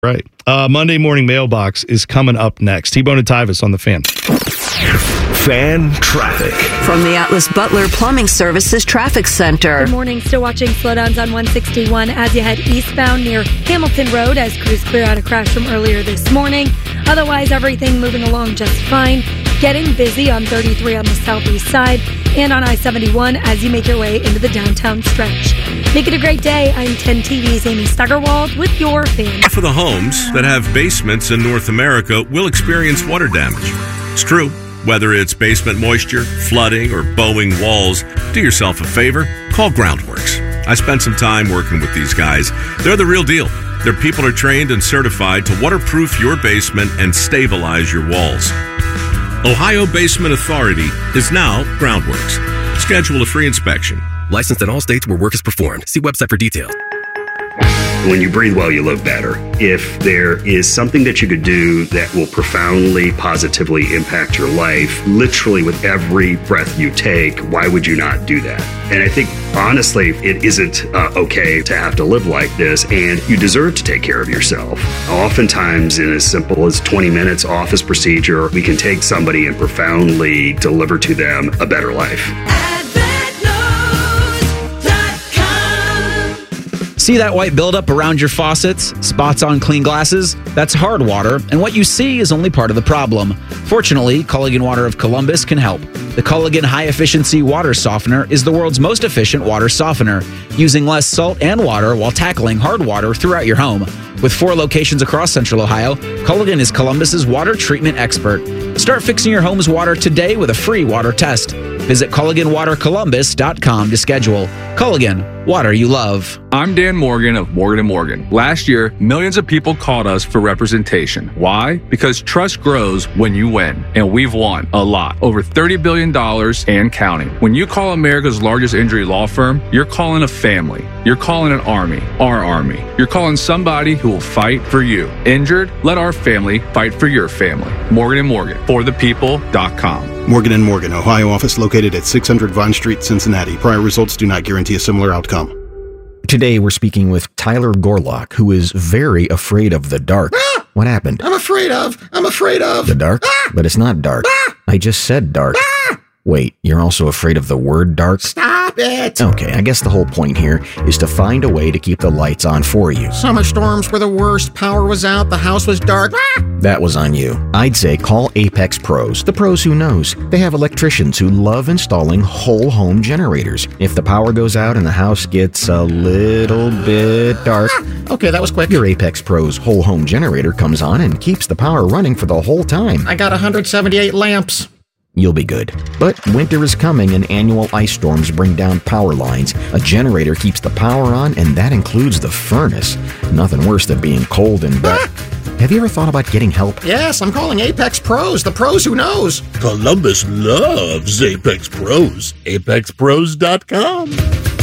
Right. Monday morning mailbox is coming up next. T-Bone and Tyvis on the Fan. Fan traffic. From the Atlas Butler Plumbing Services Traffic Center. Good morning. Still watching slowdowns on 161 as you head eastbound near Hamilton Road as crews clear out a crash from earlier this morning. Otherwise, everything moving along just fine. Getting busy on 33 on the southeast side and on I-71 as you make your way into the downtown stretch. Make it a great day. I'm 10 TV's Amy Steigerwald with your Fan. Half of the homes that have basements in North America will experience water damage. It's true. Whether it's basement moisture, flooding, or bowing walls, do yourself a favor, call Groundworks. I spent some time working with these guys. They're the real deal. Their people are trained and certified to waterproof your basement and stabilize your walls. Ohio Basement Authority is now Groundworks. Schedule a free inspection. Licensed in all states where work is performed. See website for details. When you breathe well, you live better. If there is something that you could do that will profoundly, positively impact your life, literally with every breath you take, why would you not do that? And I think, honestly, it isn't okay to have to live like this, and you deserve to take care of yourself. Oftentimes, in as simple as 20 minutes office procedure, we can take somebody and profoundly deliver to them a better life. See that white buildup around your faucets? Spots on clean glasses? That's hard water, and what you see is only part of the problem. Fortunately, Culligan Water of Columbus can help. The Culligan High Efficiency Water Softener is the world's most efficient water softener, using less salt and water while tackling hard water throughout your home. With 4 locations across Central Ohio, Culligan is Columbus's water treatment expert. Start fixing your home's water today with a free water test. Visit CulliganWaterColumbus.com to schedule. Culligan, water you love. I'm Dan Morgan of Morgan & Morgan. Last year, millions of people called us for representation. Why? Because trust grows when you win, and we've won a lot. Over $30 billion and counting. When you call America's largest injury law firm, you're calling a family. You're calling an army, our army. You're calling somebody who will fight for you. Injured? Let our family fight for your family. Morgan & Morgan, forthepeople.com. Morgan & Morgan, Ohio office located at 600 Vine Street, Cincinnati. Prior results do not guarantee a similar outcome. Today we're speaking with Tyler Gorlock, who is very afraid of the dark. Ah! What happened? I'm afraid of the dark? Ah! But it's not dark. Ah! I just said dark. Ah! Wait, you're also afraid of the word dark? Stop it! Okay, I guess the whole point here is to find a way to keep the lights on for you. Summer storms were the worst. Power was out. The house was dark. Ah! That was on you. I'd say call Apex Pros, the pros who knows. They have electricians who love installing whole home generators. If the power goes out and the house gets a little bit dark, okay, that was quick. Your Apex Pros whole home generator comes on and keeps the power running for the whole time. I got 178 lamps. You'll be good. But winter is coming and annual ice storms bring down power lines. A generator keeps the power on, and that includes the furnace. Nothing worse than being cold and wet. Have you ever thought about getting help? Yes, I'm calling Apex Pros, the pros who knows. Columbus loves Apex Pros. ApexPros.com.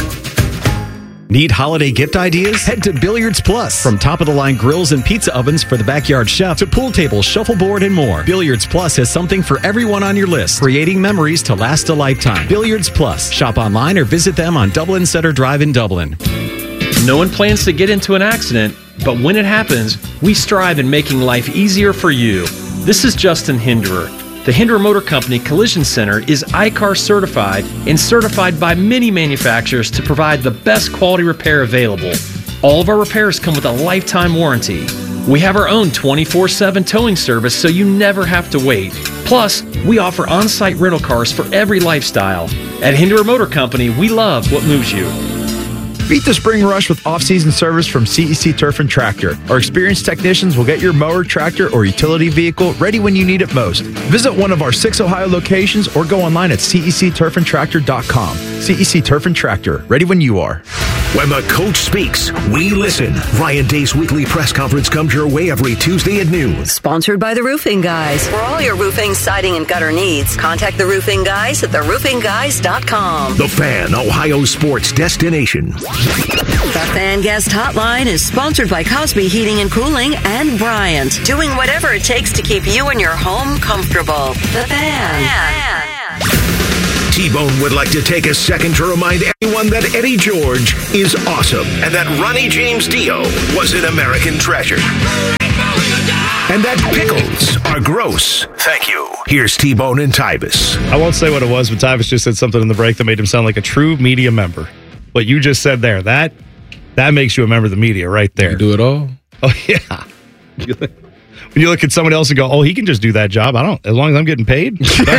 Need holiday gift ideas? Head to Billiards Plus. From top-of-the-line grills and pizza ovens for the backyard chef to pool tables, shuffleboard, and more. Billiards Plus has something for everyone on your list, creating memories to last a lifetime. Billiards Plus. Shop online or visit them on Dublin Center Drive in Dublin. No one plans to get into an accident, but when it happens, we strive in making life easier for you. This is Justin Hinderer. The Hinderer Motor Company Collision Center is ICAR certified and certified by many manufacturers to provide the best quality repair available. All of our repairs come with a lifetime warranty. We have our own 24/7 towing service so you never have to wait. Plus, we offer on-site rental cars for every lifestyle. At Hinderer Motor Company, we love what moves you. Beat the spring rush with off-season service from CEC Turf and Tractor. Our experienced technicians will get your mower, tractor, or utility vehicle ready when you need it most. Visit one of our 6 Ohio locations or go online at cecturfandtractor.com. CEC Turf and Tractor, ready when you are. When the coach speaks, we listen. Ryan Day's weekly press conference comes your way every Tuesday at noon. Sponsored by The Roofing Guys. For all your roofing, siding, and gutter needs, contact The Roofing Guys at theroofingguys.com. The Fan, Ohio sports destination. The Fan Guest Hotline is sponsored by Cosby Heating and Cooling and Bryant, doing whatever it takes to keep you and your home comfortable. The Fan. T-Bone would like to take a second to remind everyone that Eddie George is awesome and that Ronnie James Dio was an American treasure. And that pickles are gross. Thank you. Here's T-Bone and Tyvis. I won't say what it was, but Tyvis just said something in the break that made him sound like a true media member. What you just said there, that makes you a member of the media right there. You do it all? Oh, yeah. When you look at someone else and go, oh, he can just do that job. As long as I'm getting paid.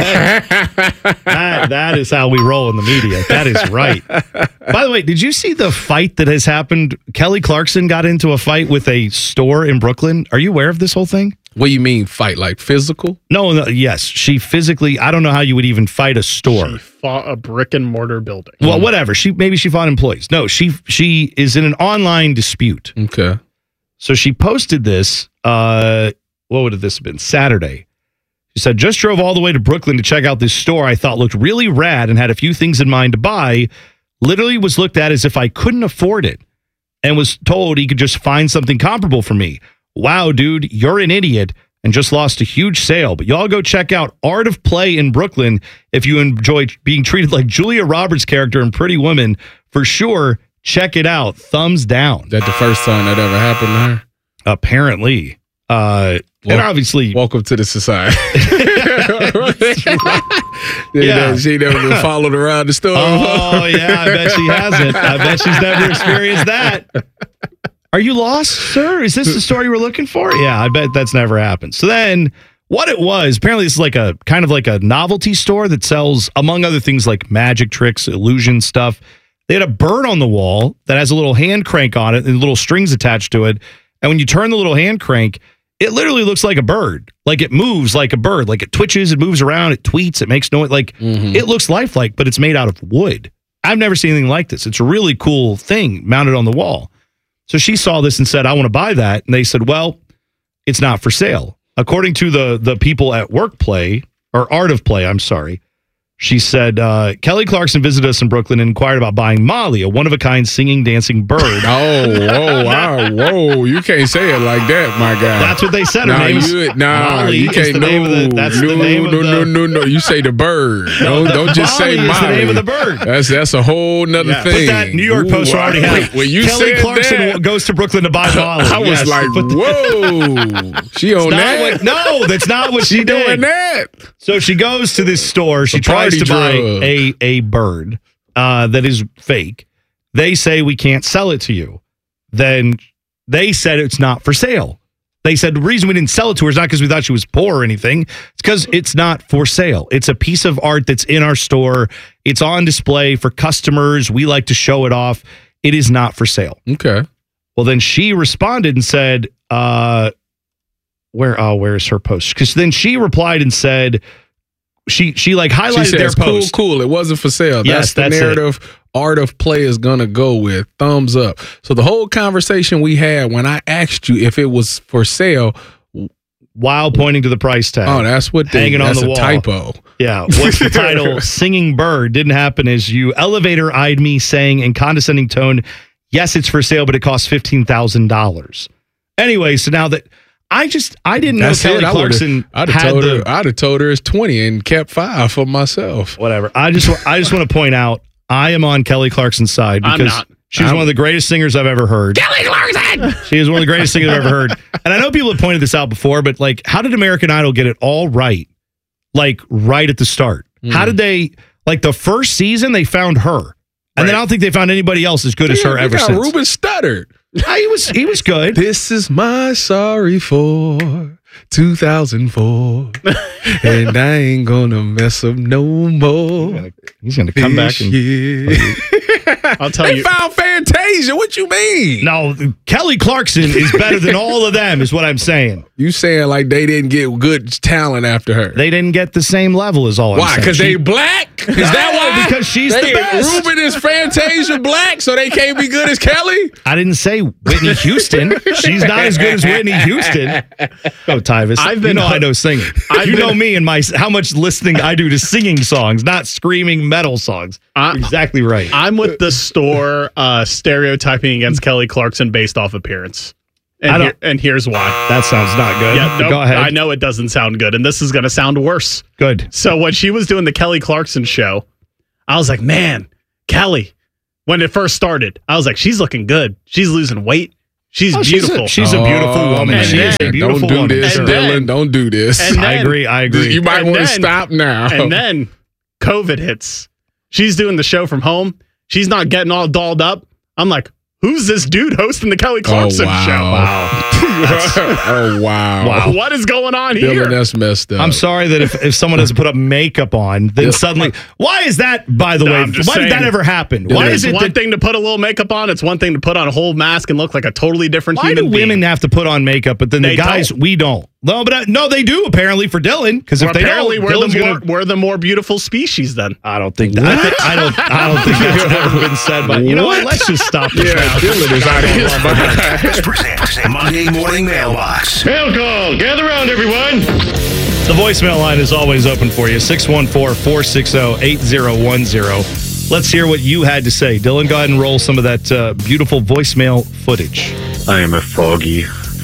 That is how we roll in the media. That is right. By the way, did you see the fight that has happened? Kelly Clarkson got into a fight with a store in Brooklyn. Are you aware of this whole thing? What do you mean fight? Like physical? No, yes. She physically, I don't know how you would even fight a store. She fought a brick and mortar building. Well, whatever. Maybe she fought employees. No, she is in an online dispute. Okay. So she posted this, what would have this been? Saturday. She said, just drove all the way to Brooklyn to check out this store I thought looked really rad and had a few things in mind to buy. Literally was looked at as if I couldn't afford it and was told he could just find something comparable for me. Wow, dude, you're an idiot and just lost a huge sale. But y'all go check out Art of Play in Brooklyn if you enjoy being treated like Julia Roberts' character in Pretty Woman. For sure, check it out. Thumbs down. Is that the first time that ever happened to her? Apparently. And obviously, welcome to the society. Yeah. She never been followed around the store. Oh, yeah, I bet she hasn't. I bet she's never experienced that. Are you lost, sir? Is this the store you were looking for? Yeah, I bet that's never happened. So then what it was, apparently it's like a kind of like a novelty store that sells, among other things, like magic tricks, illusion stuff. They had a bird on the wall that has a little hand crank on it and little strings attached to it. And when you turn the little hand crank, it literally looks like a bird. Like it moves like a bird. Like it twitches, it moves around, it tweets, it makes noise. Like it looks lifelike, but it's made out of wood. I've never seen anything like this. It's a really cool thing mounted on the wall. So she saw this and said, I want to buy that. And they said, well, it's not for sale. According to the people at Workplay, or Art of Play, I'm sorry. She said, Kelly Clarkson visited us in Brooklyn and inquired about buying Molly, a one-of-a-kind singing, dancing bird. Whoa. You can't say it like that, my guy. That's what they said. Her name is Molly. You can't. No. You say the bird. Don't just say Molly. Is the name of the bird. That's a whole nother thing. But that New York Post already had it. When you Kelly said Clarkson that, goes to Brooklyn to buy Molly. I was like, whoa. She on that? No, that's not what she did. Doing that. So she goes to this store. She tries to buy a bird that is fake. They say we can't sell it to you. Then they said it's not for sale. They said the reason we didn't sell it to her is not because we thought she was poor or anything. It's because it's not for sale. It's a piece of art that's in our store. It's on display for customers. We like to show it off. It is not for sale. Okay. Well, then she responded and said, where's her post? Because then she replied and said, she like highlighted their post. Cool. It wasn't for sale. Yes, that's the narrative Art of Play is going to go with. Thumbs up. So the whole conversation we had when I asked you if it was for sale, while pointing to the price tag. Oh, that's what hanging on the wall. Typo. Yeah. What's the title? Singing Bird didn't happen as you elevator eyed me saying in condescending tone, yes, it's for sale, but it costs $15,000. Anyway, so now that I didn't know Kelly Clarkson I'd have told her it's 20 and kept 5 for myself. Whatever. I just want to point out I am on Kelly Clarkson's side because she's one of the greatest singers I've ever heard. Kelly Clarkson! She is one of the greatest singers I've ever heard. And I know people have pointed this out before, but like, how did American Idol get it all right? Like right at the start. How did they, like the first season, they found her. And then I don't think they found anybody else as good as her ever since. Ruben stuttered. He was good. This is my sorry for 2004, and I ain't gonna mess up no more. He's gonna come back and I'll tell you. They found Fantasia. What you mean? No, Kelly Clarkson is better than all of them, is what I'm saying. You saying like they didn't get good talent after her? They didn't get the same level as all. Why? Because they black? Is that why? Because she's the best. Ruben is Fantasia black, so they can't be good as Kelly? I didn't say Whitney Houston. She's not as good as Whitney Houston. Go, Tyvis. I know singing. You know me and how much listening I do to singing songs, not screaming metal songs. You're exactly right. I'm with the store stereotyping against Kelly Clarkson based off appearance. And here's why. That sounds not good. Yeah, go ahead. I know it doesn't sound good, and this is going to sound worse. Good. So when she was doing the Kelly Clarkson show, I was like, man, Kelly, when it first started, I was like, she's looking good. She's losing weight. She's beautiful. She's a beautiful woman. She is a beautiful woman. Don't do this, Sure. Dylan. Don't do this. I agree. You might want to stop now. And then COVID hits. She's doing the show from home. She's not getting all dolled up. I'm like, who's this dude hosting the Kelly Clarkson show? Wow. Oh, wow. What is going on here? Dylan, that's messed up. I'm sorry that if someone doesn't put up makeup on, then suddenly, why is that, by the way? Why did that ever happen? Why is it one thing to put a little makeup on? It's one thing to put on a whole mask and look like a totally different Why human do being. women have to put on makeup, but then the guys, we don't? No, but no, they do apparently for Dylan. Because if they don't, we're the more beautiful species. Then I don't think that. I don't think that's ever been said. But you know what? Let's just stop. Dylan is out of his mind. This presents Monday Morning Mailbox. Mail call. Gather around, everyone. The voicemail line is always open for you. 614-460-8010. Let's hear what you had to say. Dylan, go ahead and roll some of that beautiful voicemail footage. I am a foggy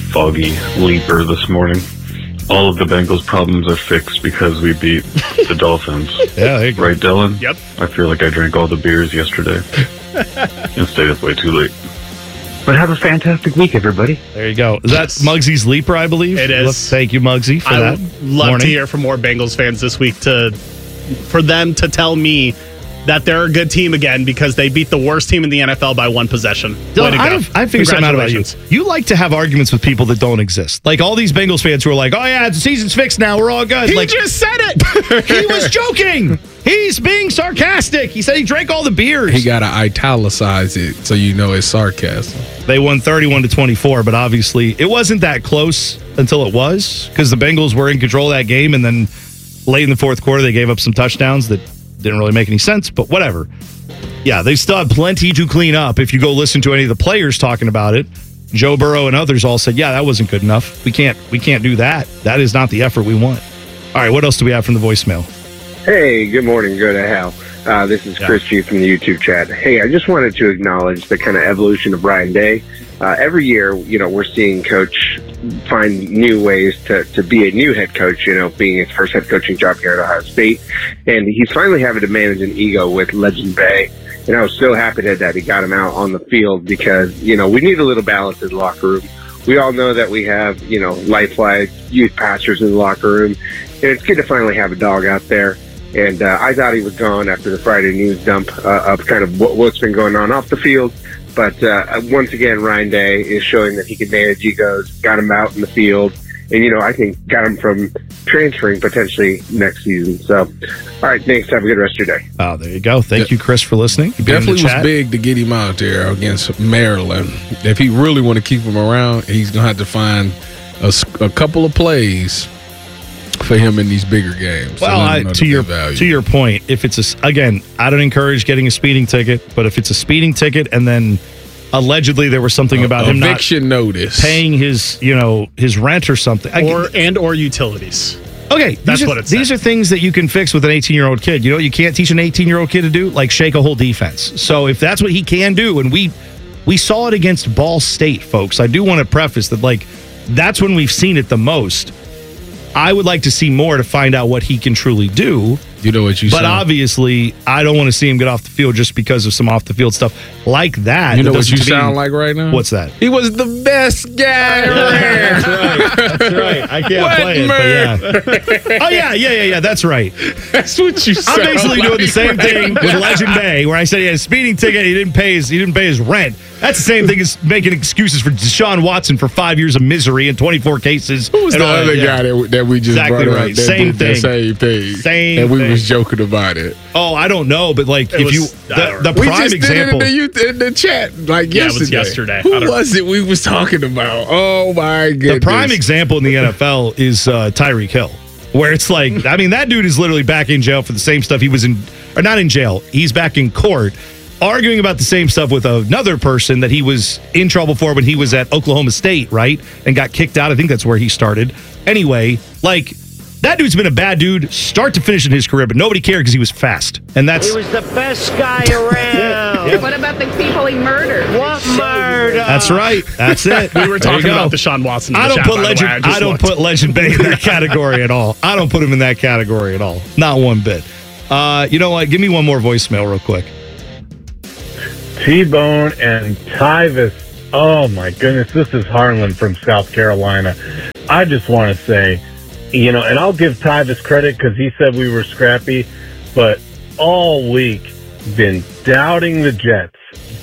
leaper this morning. All of the Bengals' problems are fixed because we beat the Dolphins. Yeah, there you go. Right, Dylan? Yep. I feel like I drank all the beers yesterday and stayed up way too late. But have a fantastic week, everybody. There you go. Is that Muggsy's leaper, I believe? It is. Thank you, Muggsy, for that. I would love to hear from more Bengals fans this week for them to tell me that they're a good team again because they beat the worst team in the NFL by one possession. Dylan, I figured something out about you. You like to have arguments with people that don't exist. Like all these Bengals fans who are like, oh yeah, the season's fixed now, we're all good. He just said it. He was joking. He's being sarcastic. He said he drank all the beers. He got to italicize it so you know it's sarcasm. They won 31-24, but obviously it wasn't that close until it was because the Bengals were in control of that game, and then late in the fourth quarter they gave up some touchdowns that didn't really make any sense, but whatever. Yeah, they still have plenty to clean up. If you go listen to any of the players talking about it, Joe Burrow and others all said, yeah, that wasn't good enough. We can't do that. That is not the effort we want. All right, what else do we have from the voicemail? Hey, good morning. Go to hell. This is Chris G from the YouTube chat. Hey, I just wanted to acknowledge the kind of evolution of Ryan Day. Every year, we're seeing Coach find new ways to be a new head coach, being his first head coaching job here at Ohio State. And he's finally having to manage an ego with Legend Bay. And I was so happy that he got him out on the field because, we need a little balance in the locker room. We all know that we have, lifelike youth pastors in the locker room. And it's good to finally have a dog out there. And I thought he was gone after the Friday news dump of kind of what's been going on off the field. But once again, Ryan Day is showing that he can manage egos, got him out in the field, and, I think got him from transferring potentially next season. So, all right, thanks. Have a good rest of your day. Oh, there you go. Thank you, Chris, for listening. Definitely was big to get him out there against Maryland. If he really want to keep him around, he's going to have to find a couple of plays for him in these bigger games. Well, to your point, if it's again, I don't encourage getting a speeding ticket, but if it's a speeding ticket and then allegedly there was something about him eviction notice paying his his rent or something, or utilities. Okay, that's what it's. These are things that you can fix with an 18-year-old kid. You know what you can't teach an 18-year-old kid to do? Like shake a whole defense. So if that's what he can do, and we saw it against Ball State, folks. I do want to preface that that's when we've seen it the most. I would like to see more to find out what he can truly do. You know what you said. But obviously, I don't want to see him get off the field just because of some off-the-field stuff like that. You know what you sound like right now? What's that? He was the best guy around. That's right. I can't play it, but yeah. Oh, yeah. That's right. That's what you sound I'm basically doing the same thing with Legend Bay, where I said he had a speeding ticket, he didn't pay his rent. That's the same thing as making excuses for Deshaun Watson for 5 years of misery and 24 cases. Who was the other guy that we just exactly brought right. up? Same thing. Same thing. Same and we thing. was joking about it. Oh, I don't know, but the we prime just example did it in the chat yesterday. It was yesterday. Who was it we was talking about? Oh my goodness. The prime example in the NFL is Tyreek Hill, where it's like, that dude is literally back in jail for the same stuff he was in, or not in jail. He's back in court arguing about the same stuff with another person that he was in trouble for when he was at Oklahoma State, right? And got kicked out. I think that's where he started. Anyway, that dude's been a bad dude start to finish in his career, but nobody cared because he was fast. And that's... He was the best guy around. Yeah. What about the people he murdered? What murder? That's right. That's it. We were talking about Deshaun Watson. I don't put Legend Bay in that category at all. I don't put him in that category at all. Not one bit. You know what? Give me one more voicemail real quick. T-Bone and Tyvis. Oh, my goodness. This is Harlan from South Carolina. I just want to say, and I'll give Tyvis credit because he said we were scrappy, but all week been doubting the Jets,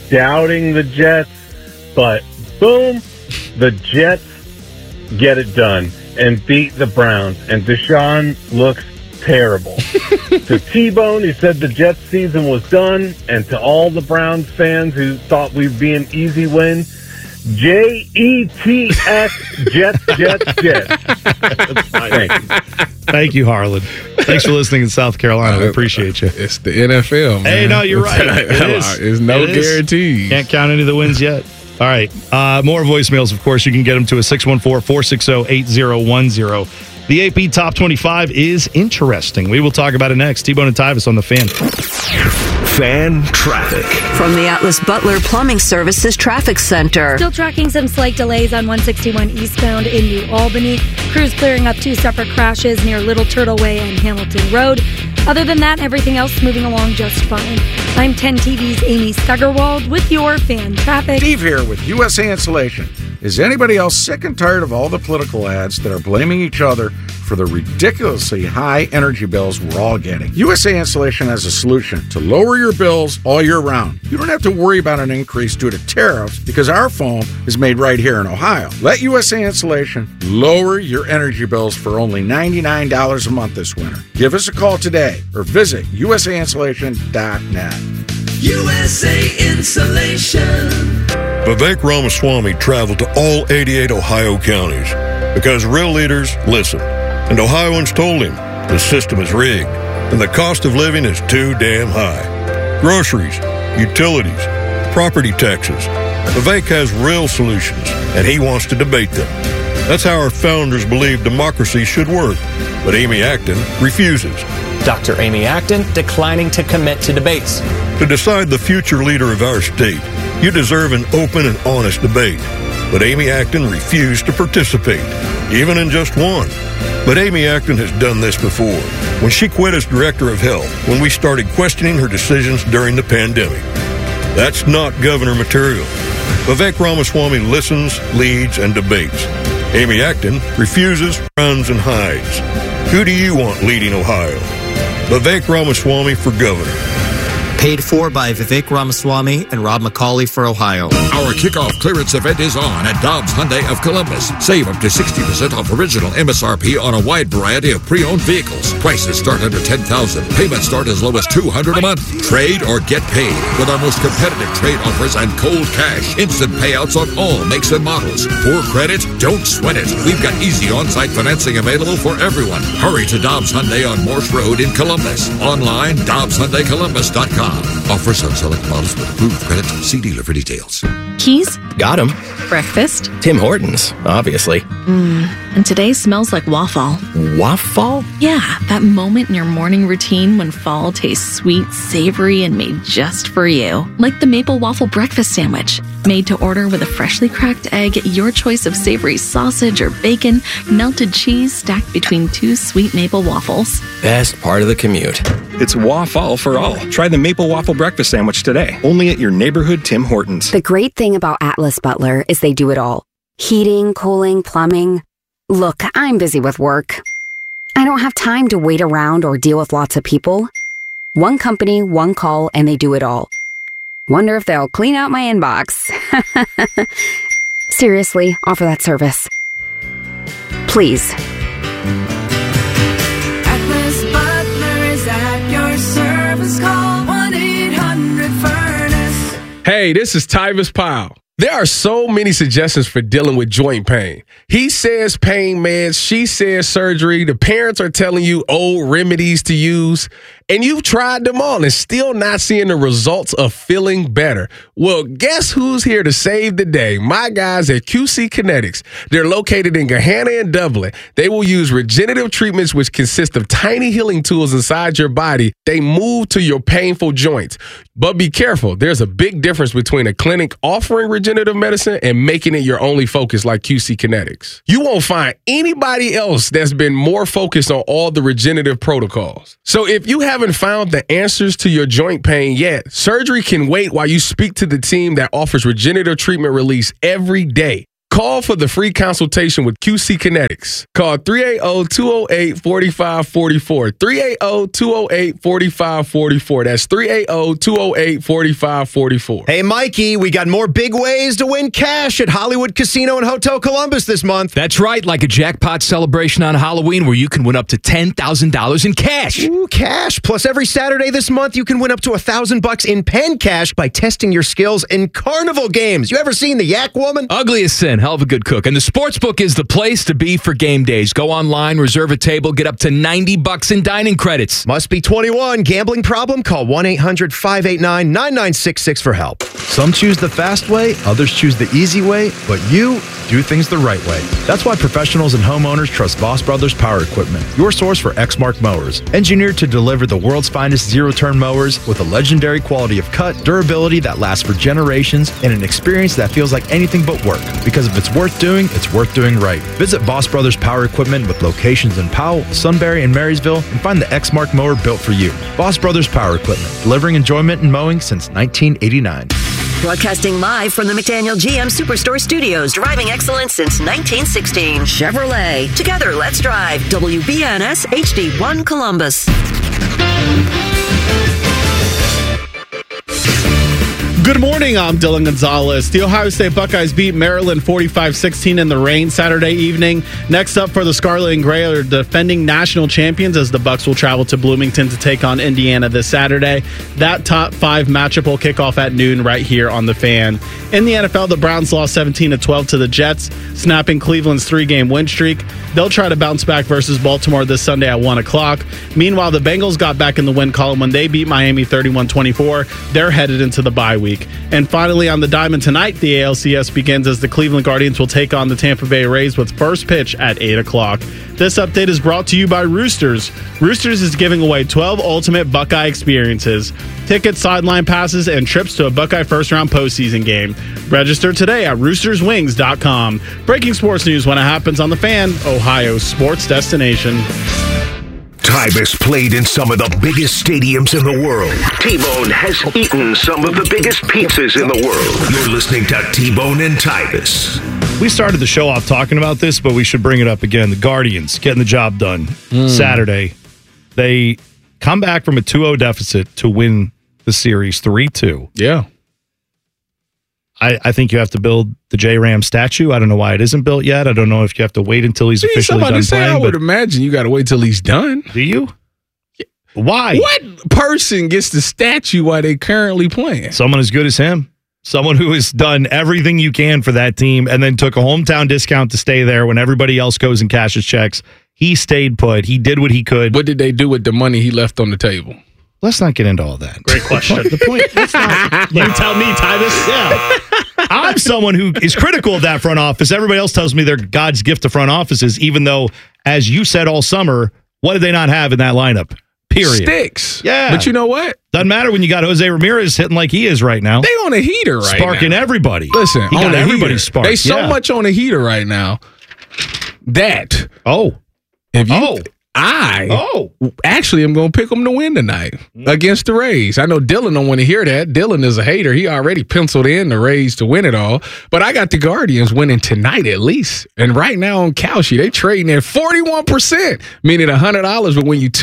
but boom, the Jets get it done and beat the Browns, and Deshaun looks terrible. To T-Bone, he said the Jets season was done, and to all the Browns fans who thought we'd be an easy win, Jets, Jets. Thank you, Harlan. Thanks for listening in South Carolina. I appreciate you. It's the NFL, man. Hey, no, you're right. There's no guarantee. Can't count any of the wins yet. All right. More voicemails, of course. You can get them to us, 614-460-8010. The AP Top 25 is interesting. We will talk about it next. T-Bone and Tyvis on the Fan. Fan traffic. From the Atlas Butler Plumbing Services Traffic Center. Still tracking some slight delays on 161 eastbound in New Albany. Crews clearing up 2 separate crashes near Little Turtle Way and Hamilton Road. Other than that, everything else moving along just fine. I'm 10 TV's Amy Stuggerwald with your Fan traffic. Steve here with USA Insulation. Is anybody else sick and tired of all the political ads that are blaming each other for the ridiculously high energy bills we're all getting? USA Insulation has a solution to lower your bills all year round. You don't have to worry about an increase due to tariffs because our foam is made right here in Ohio. Let USA Insulation lower your energy bills for only $99 a month this winter. Give us a call today or visit usainsulation.net. USA Insulation. Vivek Ramaswamy traveled to all 88 Ohio counties because real leaders listen. And Ohioans told him the system is rigged and the cost of living is too damn high. Groceries, utilities, property taxes. Vivek has real solutions and he wants to debate them. That's how our founders believed democracy should work. But Amy Acton refuses. Dr. Amy Acton declining to commit to debates. To decide the future leader of our state, you deserve an open and honest debate. But Amy Acton refused to participate, even in just one. But Amy Acton has done this before, when she quit as director of health, when we started questioning her decisions during the pandemic. That's not governor material. Vivek Ramaswamy listens, leads, and debates. Amy Acton refuses, runs, and hides. Who do you want leading Ohio? Vivek Ramaswamy for governor. Paid for by Vivek Ramaswamy and Rob McCauley for Ohio. Our kickoff clearance event is on at Dobbs Hyundai of Columbus. Save up to 60% off original MSRP on a wide variety of pre-owned vehicles. Prices start under $10,000. Payments start as low as $200 a month. Trade or get paid with our most competitive trade offers and cold cash. Instant payouts on all makes and models. Poor credit? Don't sweat it. We've got easy on-site financing available for everyone. Hurry to Dobbs Hyundai on Morse Road in Columbus. Online, DobbsHyundaiColumbus.com. Offers on select models with approved credit. See dealer for details. Keys? Got him. Breakfast? Tim Hortons, obviously. And today smells like waffle. Waffle? Yeah, that moment in your morning routine when fall tastes sweet, savory, and made just for you. Like the maple waffle breakfast sandwich. Made to order with a freshly cracked egg, your choice of savory sausage or bacon, melted cheese stacked between 2 sweet maple waffles. Best part of the commute. It's waffle for all. Try the maple waffle breakfast sandwich today. Only at your neighborhood Tim Hortons. The great thing about Atlas Butler is they do it all. Heating, cooling, plumbing. Look, I'm busy with work. I don't have time to wait around or deal with lots of people. One company, one call, and they do it all. Wonder if they'll clean out my inbox. Seriously, offer that service. Please. Atlas Butler is at your service. Call 1-800-FURNACE. Hey, this is Tyvis Powell. There are so many suggestions for dealing with joint pain. He says pain meds, she says surgery. The parents are telling you old remedies to use. And you've tried them all and still not seeing the results of feeling better. Well, guess who's here to save the day? My guys at QC Kinetics. They're located in Gahanna and Dublin. They will use regenerative treatments which consist of tiny healing tools inside your body. They move to your painful joints. But be careful. There's a big difference between a clinic offering regenerative medicine and making it your only focus like QC Kinetics. You won't find anybody else that's been more focused on all the regenerative protocols. So if you have haven't found the answers to your joint pain yet, surgery can wait while you speak to the team that offers regenerative treatment release every day. Call for the free consultation with QC Kinetics. Call 380-208-4544. 380-208-4544. That's 380-208-4544. Hey, Mikey, we got more big ways to win cash at Hollywood Casino and Hotel Columbus this month. That's right, like a jackpot celebration on Halloween where you can win up to $10,000 in cash. Ooh, cash. Plus, every Saturday this month, you can win up to $1,000 in pen cash by testing your skills in carnival games. You ever seen the Yak Woman? Ugly as sin. Hell of a good cook. And the Sportsbook is the place to be for game days. Go online, reserve a table, get up to $90 in dining credits. Must be 21. Gambling problem? Call 1-800-589-9966 for help. Some choose the fast way, others choose the easy way, but you do things the right way. That's why professionals and homeowners trust Voss Brothers Power Equipment, your source for Exmark mowers. Engineered to deliver the world's finest zero-turn mowers with a legendary quality of cut, durability that lasts for generations, and an experience that feels like anything but work. Because if it's worth doing, it's worth doing right. Visit Voss Brothers Power Equipment with locations in Powell, Sunbury, and Marysville, and find the Exmark mower built for you. Voss Brothers Power Equipment, delivering enjoyment in mowing since 1989. Broadcasting live from the McDaniel GM Superstore Studios, driving excellence since 1916. Chevrolet. Together, let's drive. WBNS HD1 Columbus. Good morning, I'm Dylan Gonzalez. The Ohio State Buckeyes beat Maryland 45-16 in the rain Saturday evening. Next up for the Scarlet and Gray are defending national champions as the Bucs will travel to Bloomington to take on Indiana this Saturday. That top 5 matchup will kick off at noon right here on The Fan. In the NFL, the Browns lost 17-12 to the Jets, snapping Cleveland's 3-game win streak. They'll try to bounce back versus Baltimore this Sunday at 1 o'clock. Meanwhile, the Bengals got back in the win column when they beat Miami 31-24. They're headed into the bye week. And finally, on the diamond tonight, the ALCS begins as the Cleveland Guardians will take on the Tampa Bay Rays with first pitch at 8 o'clock. This update is brought to you by Roosters. Roosters is giving away 12 ultimate Buckeye experiences, tickets, sideline passes, and trips to a Buckeye first-round postseason game. Register today at roosterswings.com. Breaking sports news when it happens on The Fan, Ohio's sports destination. Tyvus played in some of the biggest stadiums in the world. T-Bone has eaten some of the biggest pizzas in the world. You're listening to T-Bone and Tyvus. We started the show off talking about this, but we should bring it up again. The Guardians getting the job done Saturday. They come back from a 2-0 deficit to win the series 3-2. Yeah. I think you have to build the J-Ram statue. I don't know why it isn't built yet. I don't know if you have to wait until he's officially done playing. I would imagine you got to wait till he's done. Do you? Why? What person gets the statue while they currently playing? Someone as good as him. Someone who has done everything you can for that team and then took a hometown discount to stay there when everybody else goes and cashes checks. He stayed put. He did what he could. What did they do with the money he left on the table? Let's not get into all that. Great question. The point, let's not, you tell me, Tyvus. Yeah. I'm someone who is critical of that front office. Everybody else tells me they're God's gift to front offices, even though, as you said all summer, what did they not have in that lineup? Period. Sticks. Yeah. But you know what? Doesn't matter when you got Jose Ramirez hitting like he is right now. They on a heater right Sparking now. everybody. Listen, he got everybody sparked. They so much on a heater right now that actually am going to pick them to win tonight against the Rays. I know Dylan don't want to hear that. Dylan is a hater. He already penciled in the Rays to win it all. But I got the Guardians winning tonight at least. And right now on Kalshi, they trading at 41%, meaning $100 will win you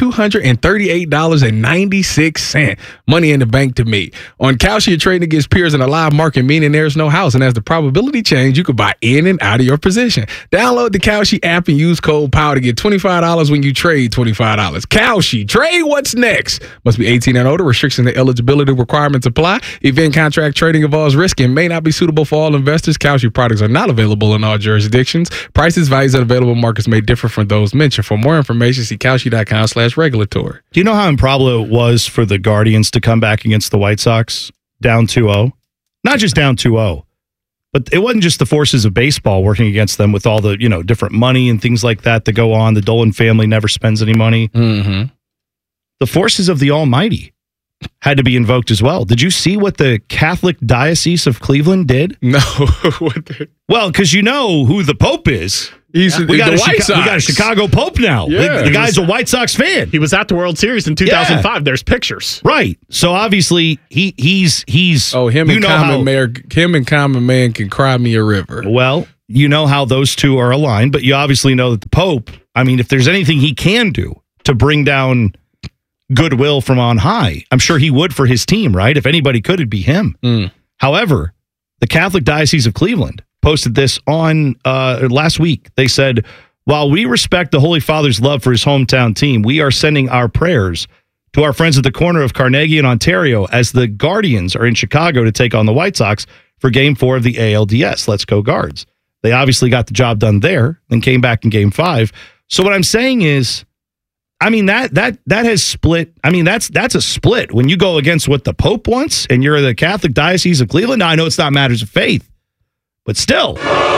$238.96. Money in the bank to me. On Kalshi, you're trading against peers in a live market, meaning there's no house. And as the probability change, you could buy in and out of your position. Download the Kalshi app and use code POWER to get $25 when you trade $25. Kalshi, trade what's next. Must be 18 and older. Restrictions and eligibility requirements apply. Event contract trading involves risk and may not be suitable for all investors. Kalshi products are not available in all jurisdictions. Prices, values, and available markets may differ from those mentioned. For more information, see Kalshi.com/regulatory. Do you know how improbable it was for the Guardians to come back against the White Sox down 2-0? Not just down 2-0. But it wasn't just the forces of baseball working against them with all the, different money and things like that go on. The Dolan family never spends any money. Mm-hmm. The forces of the Almighty had to be invoked as well. Did you see what the Catholic Diocese of Cleveland did? No. Well, because you know who the Pope is. He's We got, the White Sox. we got a Chicago Pope now. Yeah. The guy's a White Sox fan. He was at the World Series in 2005. There's pictures. Right. So obviously he's him and Common Man can cry me a river. Well, you know how those two are aligned, but you obviously know that the Pope, I mean, if there's anything he can do to bring down goodwill from on high, I'm sure he would for his team, right? If anybody could, it'd be him. However, the Catholic Diocese of Cleveland posted this on last week. They said, while we respect the Holy Father's love for his hometown team, we are sending our prayers to our friends at the corner of Carnegie and Ontario as the Guardians are in Chicago to take on the White Sox for Game 4 of the ALDS. Let's go Guards. They obviously got the job done there, then came back in Game 5. So what I'm saying is, I mean, that has split. I mean, that's a split. When you go against what the Pope wants and you're the Catholic Diocese of Cleveland, now I know it's not matters of faith, but still,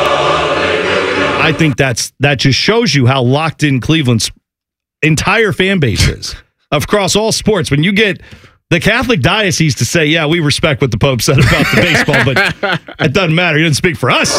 I think that just shows you how locked in Cleveland's entire fan base is across all sports. When you get the Catholic Diocese to say, yeah, we respect what the Pope said about the baseball, but it doesn't matter. He doesn't speak for us.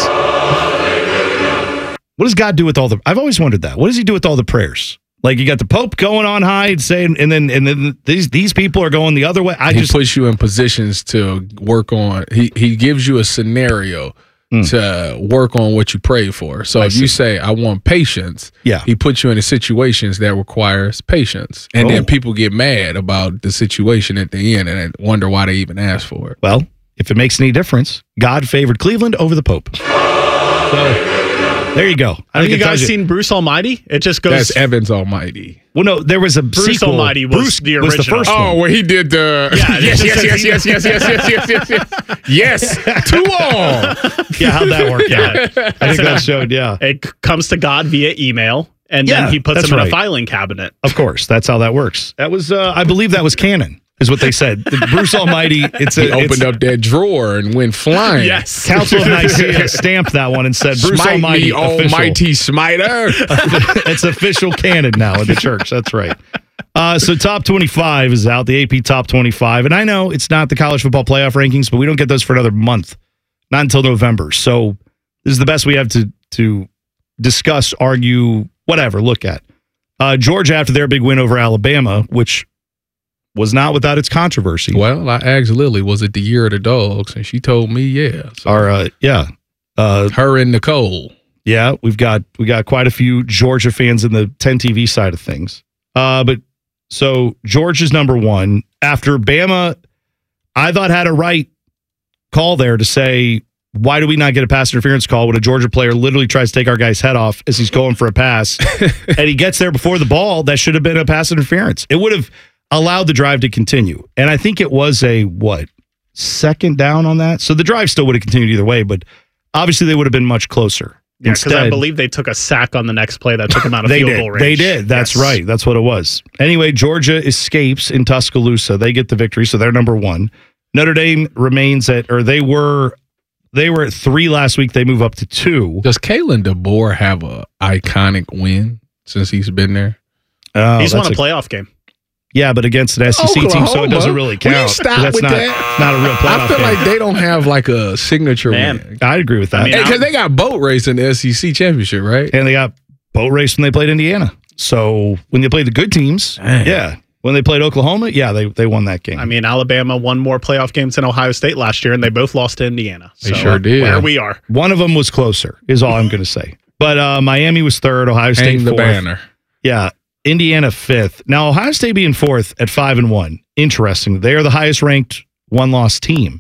What does God do with all the... I've always wondered that. What does he do with all the prayers? Like, you got the Pope going on high and saying, and then these people are going the other way. He puts you in positions to work on. He gives you a scenario to work on what you pray for. So if you say, I want patience, he puts you in situations that requires patience. And then people get mad about the situation at the end and wonder why they even asked for it. Well, if it makes any difference, God favored Cleveland over the Pope. So there you go. Have you guys seen Bruce Almighty? It just goes... That's Evans Almighty. Well, no, there was a Bruce sequel. Almighty was the original. Was the first one. Oh, where he did the... Yes. To all. Yeah, how'd that work out? I think that showed, It comes to God via email, and then he puts them in a filing cabinet. Of course, that's how that works. That was, I believe that was canon, is what they said. Bruce Almighty, he opened up that drawer and went flying. Yes. Council of Nicaea stamped that one and said, Bruce Smite Almighty, me, almighty smiter. It's official canon now in the church. That's right. So top 25 is out, the AP top 25. And I know it's not the college football playoff rankings, but we don't get those for another month, not until November. So this is the best we have to discuss, argue, whatever, look at. Georgia, after their big win over Alabama, which was not without its controversy. Well, I asked Lily, was it the year of the dogs? And she told me, yeah. So, her and Nicole. Yeah, we got quite a few Georgia fans in the 10 TV side of things. But so Georgia's number one. After Bama, I thought had a right call there to say, why do we not get a pass interference call when a Georgia player literally tries to take our guy's head off as he's going for a pass and he gets there before the ball? That should have been a pass interference. It would have allowed the drive to continue. And I think it was a, second down on that? So the drive still would have continued either way, but obviously they would have been much closer. Yeah, because I believe they took a sack on the next play that took them out of field goal range. They did. That's right. That's what it was. Anyway, Georgia escapes in Tuscaloosa. They get the victory, so they're number one. Notre Dame remains they were at 3 last week. They move up to 2. Does Kalen DeBoer have a iconic win since he's been there? He's won a playoff game. Yeah, but against an SEC team, so it doesn't really count. That's not a real playoff I feel game. like they don't have like a signature win. I'd agree with that. Because they got boat race in the SEC championship, right? And they got boat race when they played Indiana. So when they played the good teams, when they played Oklahoma, they won that game. I mean, Alabama won more playoff games than Ohio State last year, and they both lost to Indiana. They sure did. Where we are. One of them was closer, is all I'm going to say. But Miami was 3rd, Ohio State 4th. the banner. Yeah. Indiana 5th. Now, Ohio State being 4th at 5-1. Interesting. They are the highest ranked one-loss team.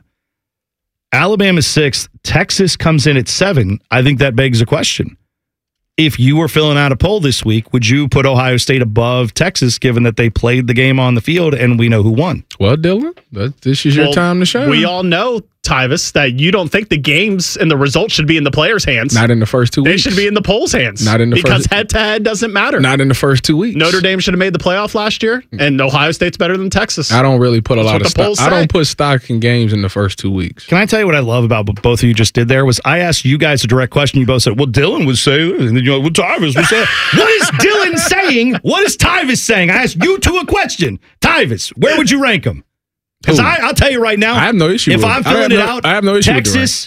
Alabama 6th. Texas comes in at 7. I think that begs a question. If you were filling out a poll this week, would you put Ohio State above Texas, given that they played the game on the field and we know who won? Well, Dylan, this is your time to shine. We all know, Tyvis, that you don't think the games and the results should be in the players' hands. Not in the first 2 weeks. They should be in the polls' hands. Not in the because head-to-head doesn't matter. Not in the first 2 weeks. Notre Dame should have made the playoff last year, and Ohio State's better than Texas. I don't really put a lot of stock. I don't put stock in games in the first 2 weeks. Can I tell you what I love about what both of you just did there? Was I asked you guys a direct question. You both said, well, Dylan would say, and then you're like, well, Tyvis would say. What is Dylan saying? What is Tyvis saying? I asked you two a question. Tyvis, where would you rank them? Because I'll tell you right now, I have no issue if I'm filling it out, I have no issue Texas,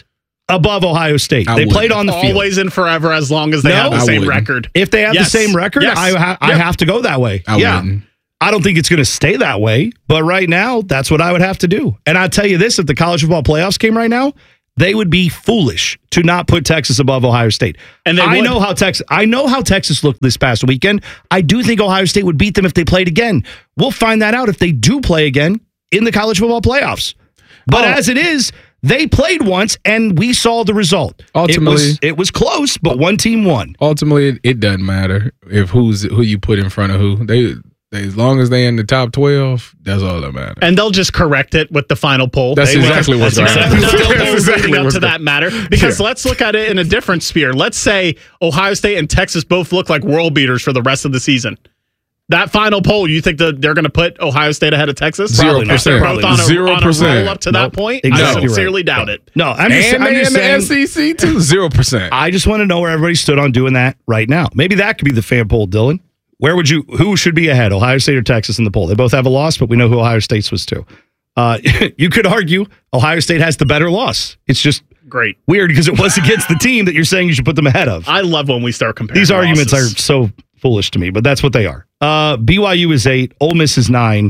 above Ohio State. They played on the field. Always and forever as long as they have the same record. If they have the same record, I have to go that way. I don't think it's going to stay that way, but right now, that's what I would have to do. And I'll tell you this, if the college football playoffs came right now, they would be foolish to not put Texas above Ohio State. And I know how Texas looked this past weekend. I do think Ohio State would beat them if they played again. We'll find that out if they do play again in the college football playoffs. But as it is, they played once, and we saw the result. Ultimately, it was close, but one team won. Ultimately, it doesn't matter if who you put in front of who. As long as they're in the top 12, that's all that matters. And they'll just correct it with the final poll. That's exactly what's going to happen. Leading up to that matter. Because let's look at it in a different sphere. Let's say Ohio State and Texas both look like world beaters for the rest of the season. That final poll, you think that they're going to put Ohio State ahead of Texas? 0%. They're both on a roll up to that point? Exactly. I sincerely doubt it. No, I'm just saying, the SEC too, 0%. I just want to know where everybody stood on doing that right now. Maybe that could be the fan poll, Dylan. Who should be ahead, Ohio State or Texas in the poll? They both have a loss, but we know who Ohio State's was too. You could argue Ohio State has the better loss. It's just great, weird because it was against the team that you're saying you should put them ahead of. I love when we start comparing. These arguments are so foolish to me, but that's what they are. BYU is 8, Ole Miss is 9.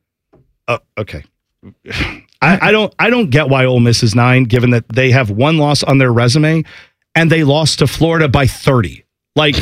Okay. I don't get why Ole Miss is 9, given that they have one loss on their resume and they lost to Florida by 30. Like,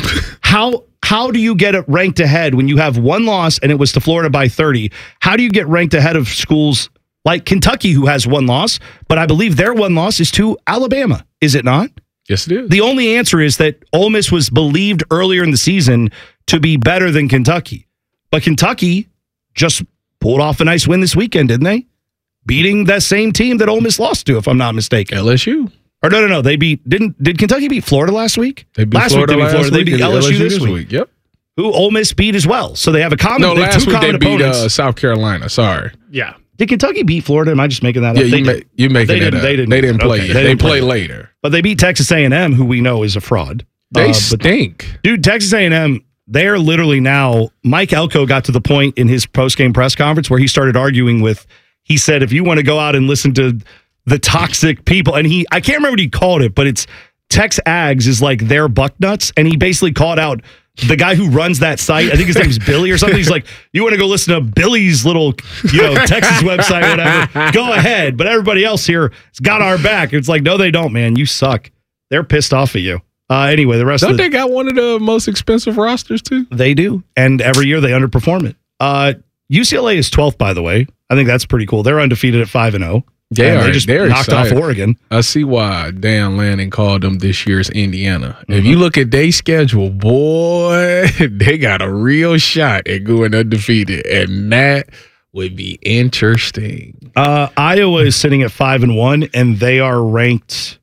how do you get it ranked ahead when you have one loss and it was to Florida by 30? How do you get ranked ahead of schools like Kentucky, who has one loss, but I believe their one loss is to Alabama, is it not? Yes, it is. The only answer is that Ole Miss was believed earlier in the season to be better than Kentucky. But Kentucky just pulled off a nice win this weekend, didn't they? Beating that same team that Ole Miss lost to, if I'm not mistaken. LSU. Or no. Did Kentucky beat Florida last week? They beat Florida last week. They beat LSU this week. Yep. Who Ole Miss beat as well. So they have a common. No, last week they beat opponents. South Carolina. Sorry. Yeah. Did Kentucky beat Florida? Am I just making that up? Yeah, you're making that up. They didn't play yet. They play later. But they beat Texas A&M, who we know is a fraud. They stink. Dude, Texas A&M, they're literally now, Mike Elko got to the point in his post-game press conference where he started arguing with, he said, if you want to go out and listen to the toxic people, and I can't remember what he called it, but it's Tex Ags is like their Bucknuts, and he basically called out the guy who runs that site. I think his name's Billy or something. He's like, you want to go listen to Billy's little, Texas website, whatever, go ahead. But everybody else here has got our back. It's like, no, they don't, man. You suck. They're pissed off at you. Anyway, the rest Don't they got one of the most expensive rosters too? They do. And every year they underperform it. UCLA is 12th, by the way. I think that's pretty cool. They're undefeated at 5-0. They just knocked excited. off Oregon. I see why Dan Lanning called them this year's Indiana. Mm-hmm. If you look at their schedule, boy, they got a real shot at going undefeated, and that would be interesting. Iowa is sitting at 5-1, and they are ranked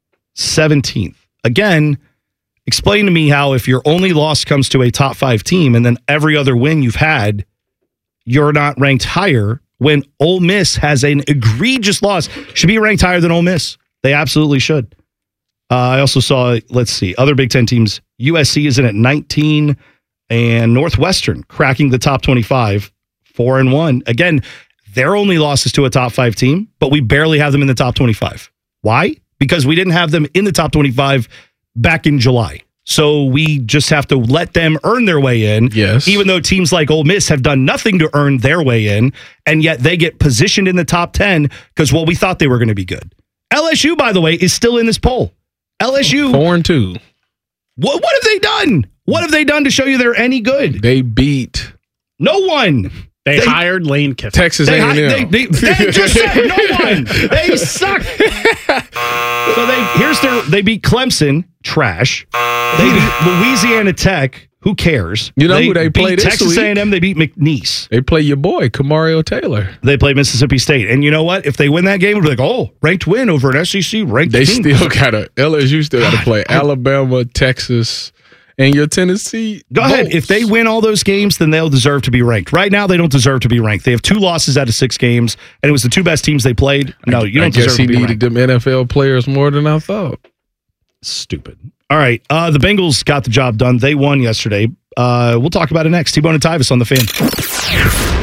17th. Again, explain to me how if your only loss comes to a top 5 team, and then every other win you've had, you're not ranked higher. When Ole Miss has an egregious loss, should be ranked higher than Ole Miss. They absolutely should. I also saw, let's see, other Big Ten teams. USC is in at 19, and Northwestern cracking the top 25, 4-1. Again, their only loss is to a top 5 team, but we barely have them in the top 25. Why? Because we didn't have them in the top 25 back in July. So we just have to let them earn their way in. Yes. Even though teams like Ole Miss have done nothing to earn their way in, and yet they get positioned in the top 10 because, well, we thought they were going to be good. LSU, by the way, is still in this poll. LSU 4-2. What have they done? What have they done to show you they're any good? They beat no one. They hired Lane Kiffin. Texas A&M. They just said no one. They suck. So they beat Clemson, trash. They beat Louisiana Tech. Who cares? You know who they beat play this Texas week? A&M. They beat McNeese. They play your boy, Kamario Taylor. They play Mississippi State. And you know what? If they win that game, it'll be like, oh, ranked win over an SEC ranked They team. LSU still got to play Alabama, Texas, and your Tennessee. Go ahead. If they win all those games, then they'll deserve to be ranked. Right now, they don't deserve to be ranked. They have 2 losses out of 6 games, and it was the 2 best teams they played. No, you don't deserve to be ranked. I guess he needed them NFL players more than I thought. Stupid. All right. The Bengals got the job done. They won yesterday. We'll talk about it next. T-Bone and Tyvis on The Fan.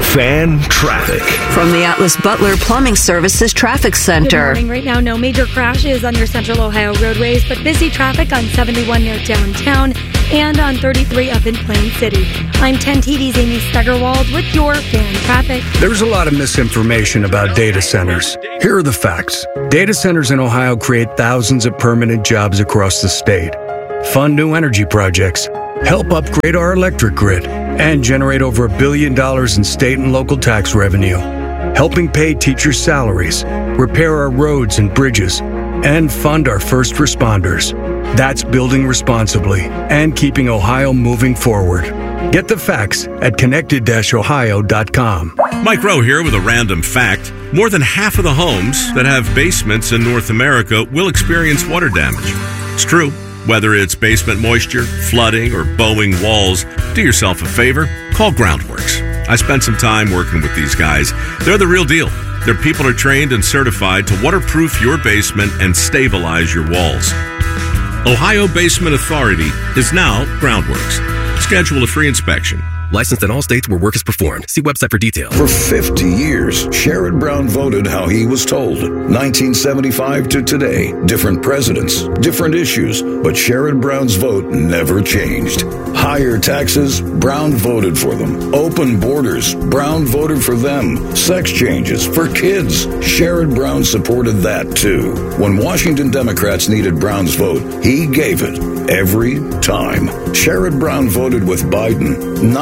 Fan Traffic. From the Atlas Butler Plumbing Services Traffic Good Center. morning. Right now, no major crashes on your central Ohio roadways, but busy traffic on 71 near downtown and on 33 up in Plain City. I'm 10 TD's Amy Steigerwald with your Fan Traffic. There's a lot of misinformation about data centers. Here are the facts. Data centers in Ohio create thousands of permanent jobs across the state, fund new energy projects, help upgrade our electric grid, and generate over $1 billion in state and local tax revenue, helping pay teachers' salaries, repair our roads and bridges, and fund our first responders. That's building responsibly and keeping Ohio moving forward. Get the facts at connected-ohio.com. Mike Rowe here with a random fact. More than half of the homes that have basements in North America will experience water damage. It's true. Whether it's basement moisture, flooding, or bowing walls, do yourself a favor, call Groundworks. I spent some time working with these guys. They're the real deal. Their people are trained and certified to waterproof your basement and stabilize your walls. Ohio Basement Authority is now Groundworks. Schedule a free inspection. Licensed in all states where work is performed. See website for details. For 50 years, Sherrod Brown voted how he was told. 1975 to today, different presidents, different issues, but Sherrod Brown's vote never changed. Higher taxes, Brown voted for them. Open borders, Brown voted for them. Sex changes for kids, Sherrod Brown supported that too. When Washington Democrats needed Brown's vote, he gave it every time. Sherrod Brown voted with Biden,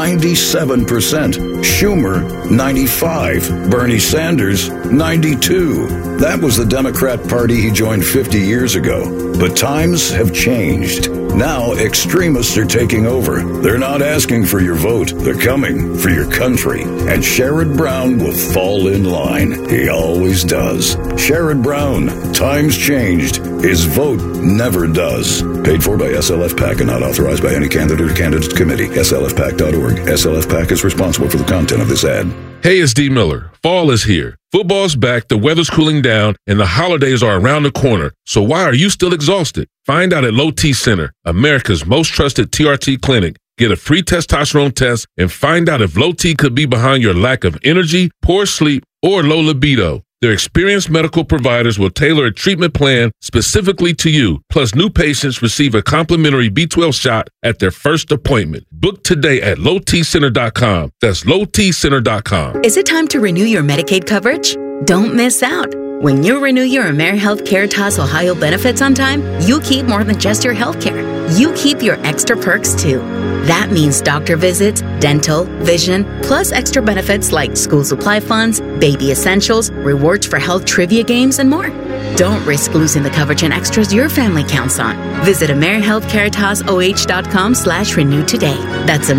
97%, Schumer, 95%, Bernie Sanders, 92%. That was the Democrat Party he joined 50 years ago. But times have changed. Now extremists are taking over. They're not asking for your vote. They're coming for your country. And Sherrod Brown will fall in line. He always does. Sherrod Brown, times changed. His vote never does. Paid for by SLF PAC and not authorized by any candidate or candidates committee. SLFPAC.org. SLF PAC is responsible for the content of this ad. Hey, it's D. Miller. Fall is here. Football's back, the weather's cooling down, and the holidays are around the corner. So why are you still exhausted? Find out at Low T Center, America's most trusted TRT clinic. Get a free testosterone test and find out if Low T could be behind your lack of energy, poor sleep, or low libido. Their experienced medical providers will tailor a treatment plan specifically to you. Plus, new patients receive a complimentary B12 shot at their first appointment. Book today at lowtcenter.com. That's lowtcenter.com. Is it time to renew your Medicaid coverage? Don't miss out. When you renew your AmeriHealth Caritas Ohio benefits on time, you keep more than just your health care. You keep your extra perks too. That means doctor visits, dental, vision, plus extra benefits like school supply funds, baby essentials, rewards for health trivia games, and more. Don't risk losing the coverage and extras your family counts on. Visit AmeriHealthCaritasoh.com/renew today. That's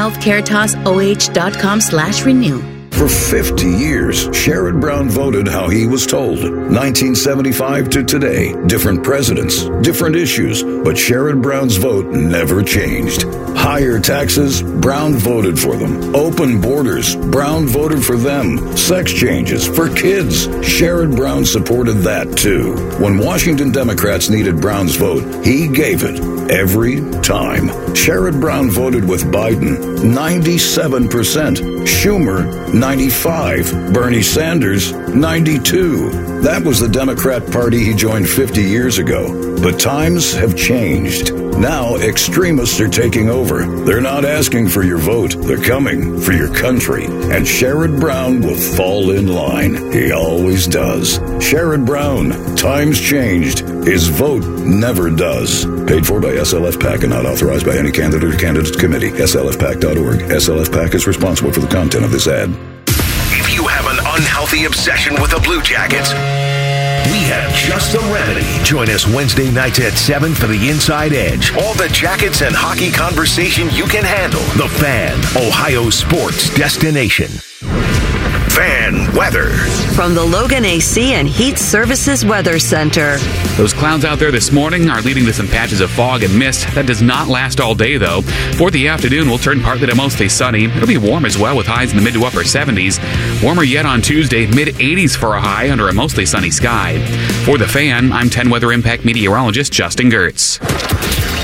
AmeriHealthCaritasoh.com/renew. For 50 years, Sherrod Brown voted how he was told. 1975 to today, different presidents, different issues, but Sherrod Brown's vote never changed. Higher taxes, Brown voted for them. Open borders, Brown voted for them. Sex changes for kids, Sherrod Brown supported that too. When Washington Democrats needed Brown's vote, he gave it every time. Sherrod Brown voted with Biden, 97%, Schumer, 95%, Bernie Sanders, 92%. That was the Democrat Party he joined 50 years ago. But times have changed. Now extremists are taking over. They're not asking for your vote. They're coming for your country. And Sherrod Brown will fall in line. He always does. Sherrod Brown, times changed. His vote never does. Paid for by SLF PAC and not authorized by any candidate or candidates committee. SLFPAC.org. SLF PAC is responsible for the content of this ad. If you have an unhealthy obsession with the Blue Jackets, we have just the remedy. Join us Wednesday nights at 7 for the Inside Edge. All the Jackets and hockey conversation you can handle. The Fan, Ohio sports destination. Fan weather. From the Logan AC and Heat Services Weather Center. Those clouds out there this morning are leading to some patches of fog and mist. That does not last all day, though. For the afternoon, we'll turn partly to mostly sunny. It'll be warm as well, with highs in the mid to upper 70s. Warmer yet on Tuesday, mid-80s for a high under a mostly sunny sky. For the Fan, I'm 10 Weather Impact meteorologist Justin Gertz.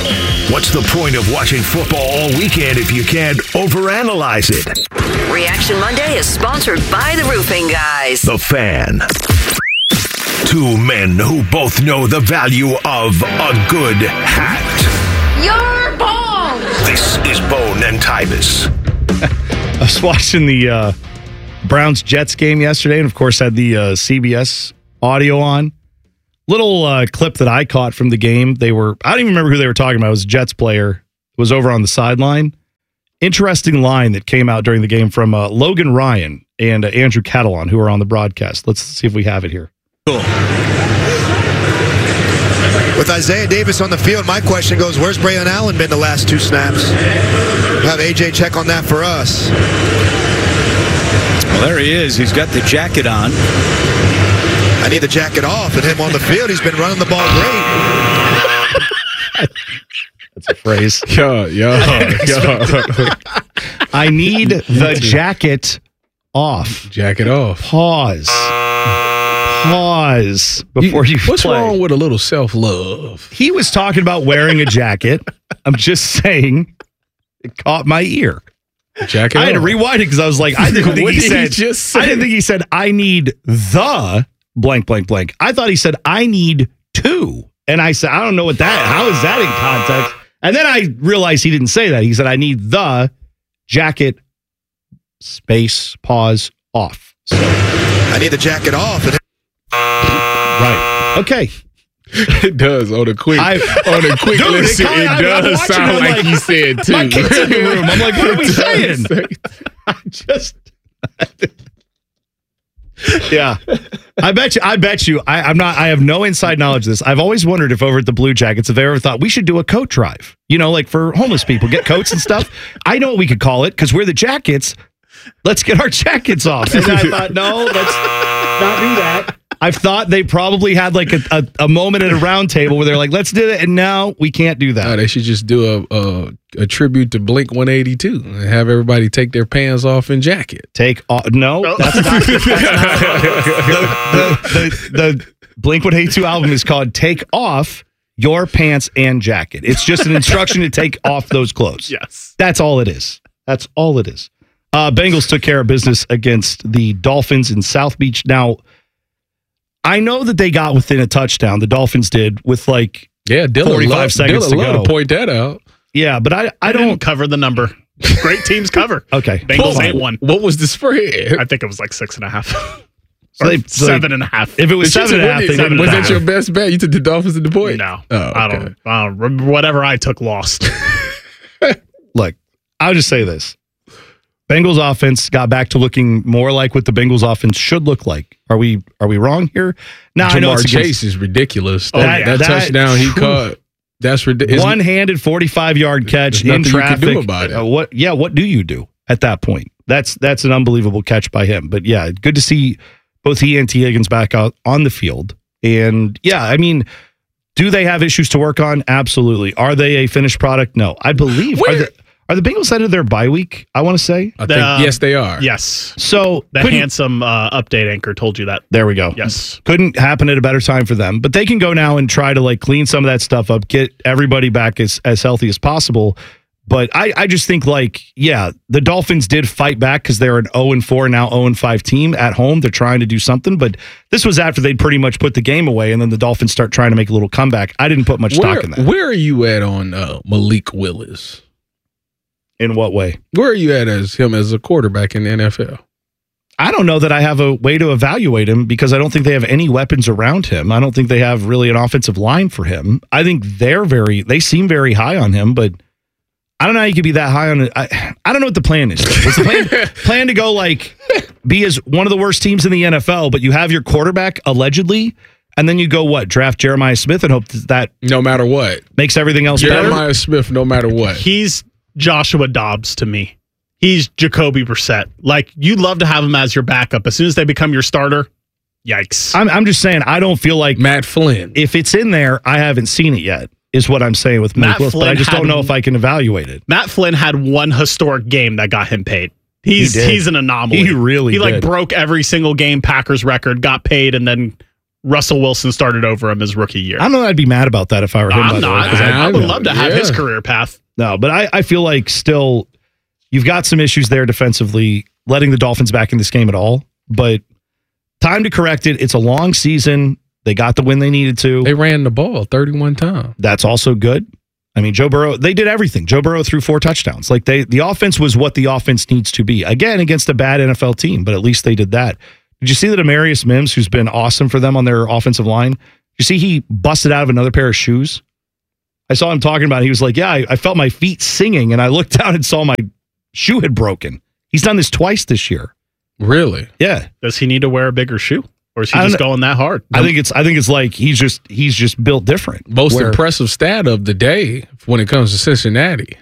What's the point of watching football all weekend if you can't overanalyze it? Reaction Monday is sponsored by the Roofing Guys. The Fan. Two men who both know the value of a good hat. Your balls! This is Bone and Tybus. I was watching the Browns-Jets game yesterday, and of course had the CBS audio on. Little clip that I caught from the game. I don't even remember who they were talking about. It was a Jets player who was over on the sideline. Interesting line that came out during the game from Logan Ryan and Andrew Catalon, who are on the broadcast. Let's see if we have it here. Cool. With Isaiah Davis on the field, my question goes, where's Braylon Allen been the last 2 snaps? We'll have AJ check on that for us. Well, there he is. He's got the jacket on. I need the jacket off, and him on the field, he's been running the ball great. That's a phrase. Yeah. I need the jacket off. Jacket off. Pause before you What's play. wrong with a little self-love? He was talking about wearing a jacket. I'm just saying it caught my ear. Jacket I had to off. rewind it because I was like, I didn't think What he did said. he just say? I didn't think he said I need the blank blank blank. I thought he said I need to, and I said I don't know what that. How is that in context? And then I realized he didn't say that. He said I need the jacket. Space pause off. So I need the jacket off. And right. Okay. It does on a quick listen. It does sound like he said too. My kid's in the room. I'm like, what are we saying? Yeah. I bet you. I have no inside knowledge of this. I've always wondered if over at the Blue Jackets, if they ever thought we should do a coat drive, like for homeless people, get coats and stuff. I know what we could call it because we're the Jackets. Let's get our jackets off. And I thought, no, let's not do that. I've thought they probably had like a moment at a round table where they're like, let's do it. And now we can't do that. No, they should just do a tribute to Blink 182 and have everybody take their pants off and jacket. No, that's not. The Blink 182 album is called Take Off Your Pants and Jacket. It's just an instruction to take off those clothes. Yes. That's all it is. That's all it is. Bengals took care of business against the Dolphins in South Beach. Now, I know that they got within a touchdown. The Dolphins did with like 45 seconds to go. To point that out. Yeah, but I don't cover the number. Great teams cover. Okay. Bengals ain't one. What was the spread? I think it was like 6.5. So or 7.5. If it was 7.5, was that your best bet? You took the Dolphins at the point? No. Oh, okay. I don't remember. Whatever I took lost. Look, I'll just say this. Bengals offense got back to looking more like what the Bengals offense should look like. Are we wrong here? Now I know Jamar Chase is ridiculous. Oh, that touchdown he caught. That's ridiculous. One-handed 45-yard catch in traffic. You can do about it. What do you do at that point? That's an unbelievable catch by him. But yeah, good to see both he and T. Higgins back out on the field. And yeah, I mean, do they have issues to work on? Absolutely. Are they a finished product? No. I believe. Are the Bengals out of their bye week, I want to say? I think, yes, they are. Yes. So the handsome update anchor told you that. There we go. Yes. Couldn't happen at a better time for them. But they can go now and try to like clean some of that stuff up, get everybody back as healthy as possible. But I just think like, yeah, the Dolphins did fight back because they're an 0-4, now 0-5 team at home. They're trying to do something. But this was after they'd pretty much put the game away, and then the Dolphins start trying to make a little comeback. I didn't put much stock in that. Where are you at on Malik Willis? In what way? Where are you at as him as a quarterback in the NFL? I don't know that I have a way to evaluate him because I don't think they have any weapons around him. I don't think they have really an offensive line for him. I think they seem very high on him, but I don't know how you could be that high on it. I don't know what the plan is. What's the plan to go like be as one of the worst teams in the NFL, but you have your quarterback allegedly, and then you go what? Draft Jeremiah Smith and hope that no matter what makes everything else better? Jeremiah Smith, no matter what. He's Joshua Dobbs to me. He's Jacoby Brissett. Like, you'd love to have him as your backup. As soon as they become your starter, yikes. I'm just saying, I don't feel like Matt Flynn. If it's in there, I haven't seen it yet, is what I'm saying with Matt Flynn. But I just don't know if I can evaluate it. Matt Flynn had one historic game that got him paid. He's an anomaly. He really He broke every single game Packers record, got paid, and then Russell Wilson started over him his rookie year. I don't know that I'd be mad about that if I were him. I'm not. I would love to have his career path. No, but I feel like still you've got some issues there defensively, letting the Dolphins back in this game at all. But time to correct it. It's a long season. They got the win they needed to. They ran the ball 31 times. That's also good. I mean, Joe Burrow, they did everything. Joe Burrow threw 4 touchdowns. Like the offense was what the offense needs to be. Again, against a bad NFL team, but at least they did that. Did you see that Amarius Mims, who's been awesome for them on their offensive line, you see he busted out of another pair of shoes? I saw him talking about it. He was like, yeah, I felt my feet singing, and I looked down and saw my shoe had broken. He's done this twice this year. Really? Yeah. Does he need to wear a bigger shoe? Or is he just going that hard? I think it's like he's just built different. Most impressive stat of the day when it comes to Cincinnati: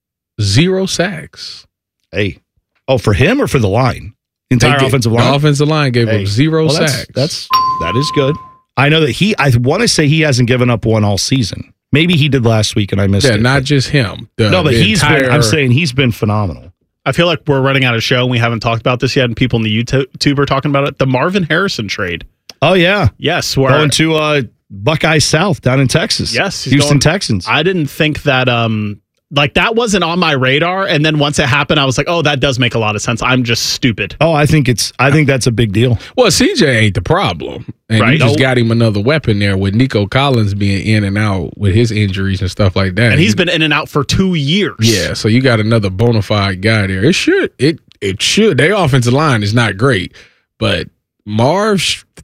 0 sacks. Hey, for him or for the line? Entire offensive line. The offensive line gave him 0 sacks. That is good. I know that I want to say he hasn't given up one all season. Maybe he did last week and I missed it. Yeah, not just him. But I'm saying he's been phenomenal. I feel like we're running out of show and we haven't talked about this yet, and people in the YouTube are talking about it. The Marvin Harrison trade. Oh, yeah. Yes. Going to Buckeye South down in Texas. Yes. Houston Texans. I didn't think that that wasn't on my radar. And then once it happened, I was like, oh, that does make a lot of sense. I'm just stupid. Oh, I think that's a big deal. Well, CJ ain't the problem. And you just got him another weapon there with Nico Collins being in and out with his injuries and stuff like that. And he's been in and out for 2 years. Yeah, so you got another bona fide guy there. It should. Their offensive line is not great, but Marv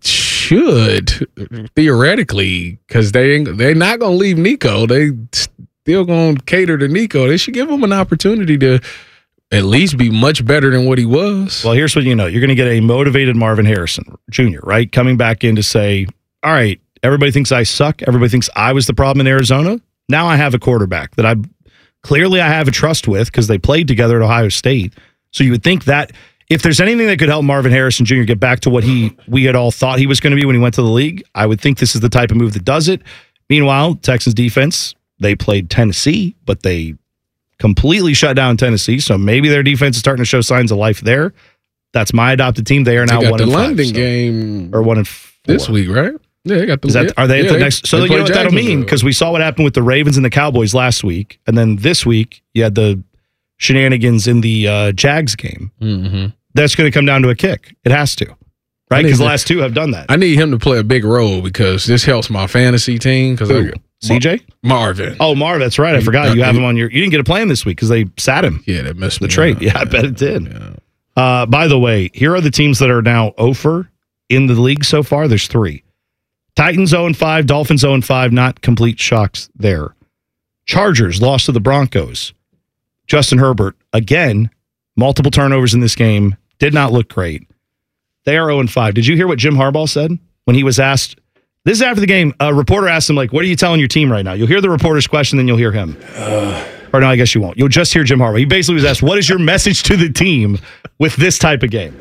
should theoretically, because they're not going to leave Nico. They still going to cater to Nico. They should give him an opportunity to at least be much better than what he was. Well, here's what you know. You're going to get a motivated Marvin Harrison Jr., right? Coming back in to say, all right, everybody thinks I suck. Everybody thinks I was the problem in Arizona. Now I have a quarterback that I have a trust with because they played together at Ohio State. So you would think that if there's anything that could help Marvin Harrison Jr. get back to what we had all thought he was going to be when he went to the league, I would think this is the type of move that does it. Meanwhile, Texans defense, they played Tennessee, but they completely shut down Tennessee, so maybe their defense is starting to show signs of life there. That's my adopted team. They are now 1-5. The London game or 1-4 this week, right? Yeah, they got the. Are they at the next? So you know what that'll mean, because we saw what happened with the Ravens and the Cowboys last week, and then this week you had the shenanigans in the Jags game. Mm-hmm. That's going to come down to a kick. It has to, right? Because the last two have done that. I need him to play a big role because this helps my fantasy team. Because CJ? Marvin. Oh, Marvin, that's right. I forgot you have him on you didn't get a play in this week because they sat him. Yeah, they missed the trade. Yeah, I bet it did. Yeah. By the way, here are the teams that are now 0-for in the league so far. There's 3. Titans 0-5, Dolphins 0-5, not complete shocks there. Chargers lost to the Broncos. Justin Herbert, again, multiple turnovers in this game, did not look great. They are 0-5. Did you hear what Jim Harbaugh said when he was asked? This is after the game. A reporter asked him, like, what are you telling your team right now? You'll hear the reporter's question, then you'll hear him. Or no, I guess you won't. You'll just hear Jim Harbaugh. He basically was asked, what is your message to the team with this type of game?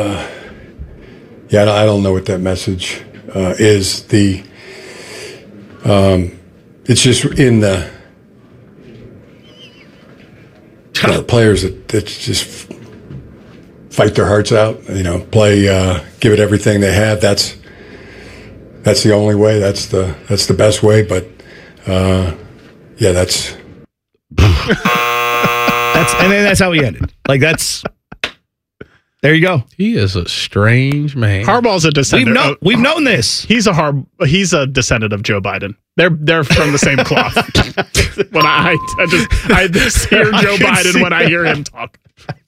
Yeah, I don't know what that message is. It's just in the players that just fight their hearts out, play, give it everything they have. That's the only way. That's the best way. But yeah, that's and then that's how he ended. Like there you go. He is a strange man. Harbaugh's a descendant. We've known this. He's a descendant of Joe Biden. They're from the same cloth. When I just hear Joe Biden when I hear him talk.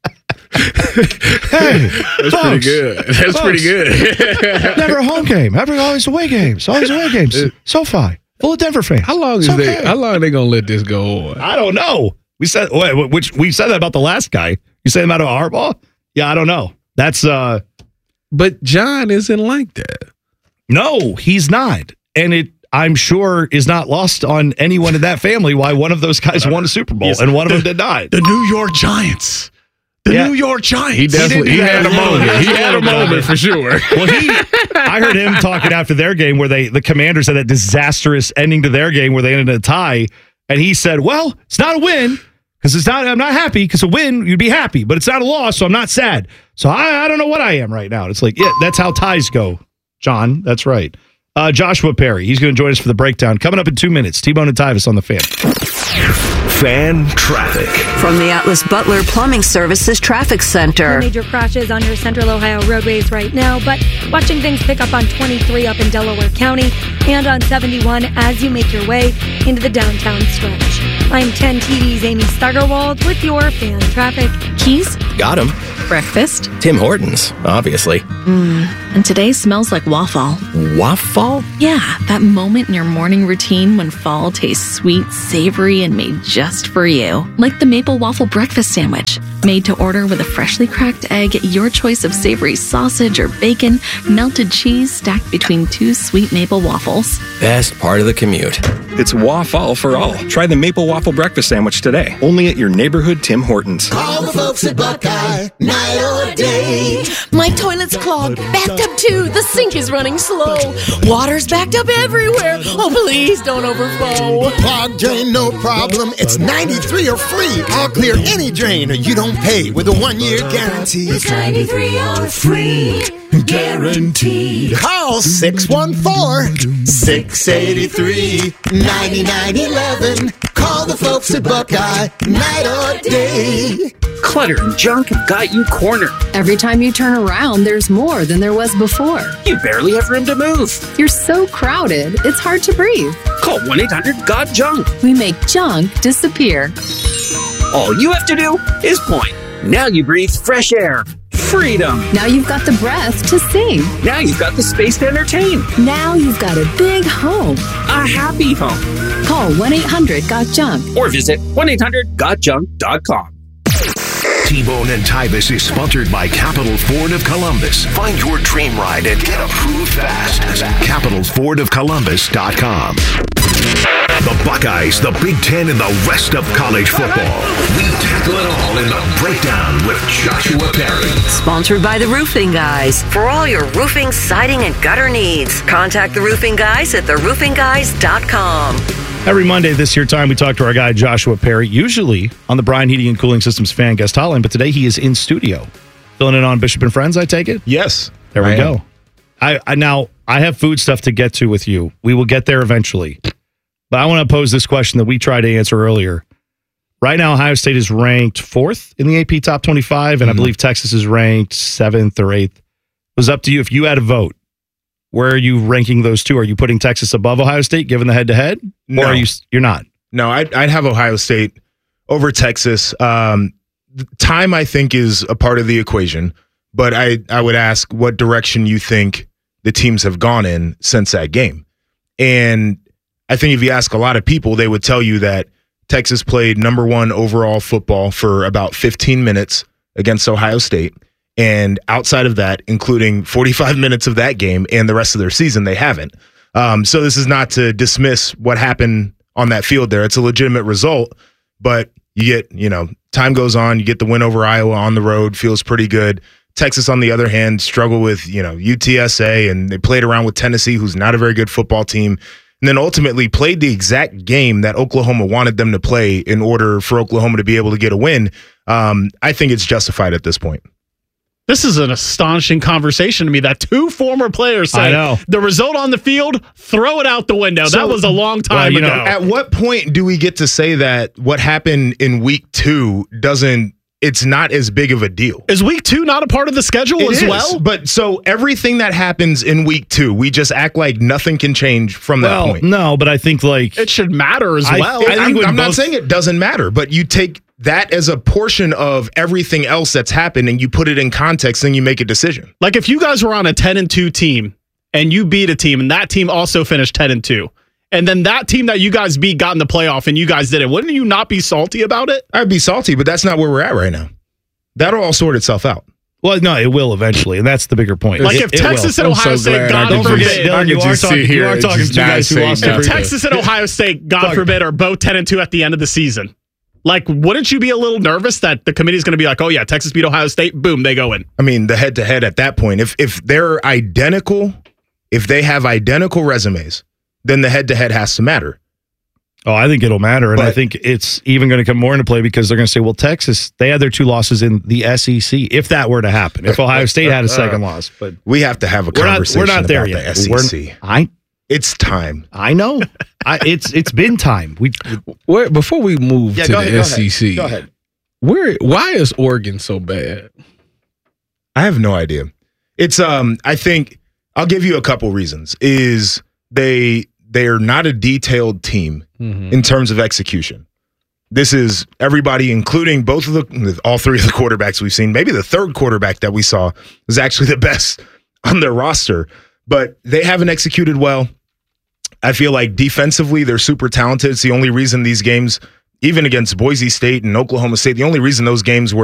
Hey, that's pretty good. That's pretty good. Never a home game. Always away games. Always away games. SoFi. Full of Denver fans. How long are they gonna let this go on? I don't know. We said that about the last guy. You say about Harbaugh? Yeah, I don't know. That's but John isn't like that. No, he's not. And I'm sure is not lost on anyone in that family why one of those guys won a Super Bowl and one of them did not. The New York Giants. New York Giants. He definitely had a moment. He had a moment for sure. Well, I heard him talking after their game where the Commanders had that disastrous ending to their game where they ended in a tie, and he said, "Well, it's not a win because I'm not happy because a win you'd be happy, but it's not a loss, so I'm not sad. So I don't know what I am right now." It's like, yeah, that's how ties go, John. That's right. Joshua Perry. He's going to join us for the breakdown. Coming up in 2 minutes. T-Bone and Tyvis on the Fan. Fan traffic. From the Atlas Butler Plumbing Services Traffic Center. No major crashes on your Central Ohio roadways right now, but watching things pick up on 23 up in Delaware County and on 71 as you make your way into the downtown stretch. I'm 10 TV's Amy Steigerwald with your Fan Traffic. Keys? Got him. Breakfast? Tim Hortons, obviously. And today smells like waffle. Waffle? Yeah, that moment in your morning routine when fall tastes sweet, savory, and made just for you. Like the Maple Waffle Breakfast Sandwich. Made to order with a freshly cracked egg, your choice of savory sausage or bacon, melted cheese stacked between 2 sweet maple waffles. Best part of the commute. It's waffle for all. Try the Maple Waffle Breakfast Sandwich today. Only at your neighborhood Tim Hortons. Call the folks at Buckeye, night or day. My toilet's clogged, backed up too. The sink is running slow. Water's backed up everywhere. Oh, please don't overflow. Clogged drain, no problem. It's 93 or free. I'll clear any drain or you don't pay with a 1-year guarantee. It's 93 or free. Guaranteed. Call 614-683-9911. Call the folks at Buckeye, night or day. Clutter and junk have got you cornered. Every time you turn around, there's more than there was before. You barely have room to move. You're so crowded, it's hard to breathe. Call 1-800-GOT-JUNK. We make junk disappear. All you have to do is point. Now you breathe fresh air. Freedom. Now you've got the breath to sing. Now you've got the space to entertain. Now you've got a big home. A happy home. Call 1-800-GOT-JUNK. Or visit 1-800-GOTJUNK.com. T-Bone and Tyvis is sponsored by Capital Ford of Columbus. Find your dream ride and get approved fast. CapitalFordOfColumbus.com. The Buckeyes, the Big Ten, and the rest of college football. We tackle it all in the breakdown with Joshua Perry. Sponsored by the Roofing Guys. For all your roofing, siding, and gutter needs, contact the Roofing Guys at theroofingguys.com. Every Monday this year time, we talk to our guy, Joshua Perry, usually on the Bryan Heating and Cooling Systems fan guest hotline, but today he is in studio. Filling in on Bishop and Friends, I take it? Yes. There we go. Now, I have food stuff to get to with you. We will get there eventually. But I want to pose this question that we tried to answer earlier. Right now, Ohio State is ranked 4th in the AP Top 25, and I believe Texas is ranked 7th or 8th. It was up to you. If you had a vote, where are you ranking those two? Are you putting Texas above Ohio State, given the head-to-head? No. Or you're not? No, I'd have Ohio State over Texas. Time, I think, is a part of the equation. But I would ask what direction you think the teams have gone in since that game. And I think if you ask a lot of people, they would tell you that Texas played number 1 overall football for about 15 minutes against Ohio State. And outside of that, including 45 minutes of that game and the rest of their season, they haven't. So this is not to dismiss what happened on that field there. It's a legitimate result, but you get, time goes on, you get the win over Iowa on the road, feels pretty good. Texas, on the other hand, struggle with, UTSA, and they played around with Tennessee, who's not a very good football team. And then ultimately played the exact game that Oklahoma wanted them to play in order for Oklahoma to be able to get a win. I think it's justified at this point. This is an astonishing conversation to me that 2 former players say the result on the field, throw it out the window. That was a long time ago. At what point do we get to say that what happened in week 2 it's not as big of a deal? Is week 2 not a part of the schedule well? But so everything that happens in week 2, we just act like nothing can change from that point. No, but I think it should matter as well. I'm not saying it doesn't matter, but you take that as a portion of everything else that's happened and you put it in context and you make a decision. Like if you guys were on a 10-2 team and you beat a team and that team also finished 10-2, and then that team that you guys beat got in the playoff and you guys didn't, wouldn't you not be salty about it? I'd be salty, but that's not where we're at right now. That'll all sort itself out. Well, no, it will eventually, and that's the bigger point. Like if Texas and Ohio State, God forbid, you are talking to guys who lost every day. Texas and Ohio State, God forbid, are both 10-2 at the end of the season. Like, wouldn't you be a little nervous that the committee is going to be like, oh, yeah, Texas beat Ohio State, boom, they go in? I mean, the head-to-head at that point, if they're identical, if they have identical resumes, then the head-to-head has to matter. Oh, I think it'll matter, and I think it's even going to come more into play because they're going to say, well, Texas, they had their 2 losses in the SEC, if that were to happen, if Ohio State had a second loss. But we have to have a conversation we're not there about yet. the SEC. It's time. I know. It's been time. Before we move to the SEC, Go ahead. Why is Oregon so bad? I have no idea. It's I think I'll give you a couple reasons. Is they're not a detailed team in terms of execution. This is everybody, including all three of the quarterbacks we've seen. Maybe the third quarterback that we saw was actually the best on their roster, but they haven't executed well. I feel like defensively they're super talented. It's the only reason these games, even against Boise State and Oklahoma State, the only reason those games were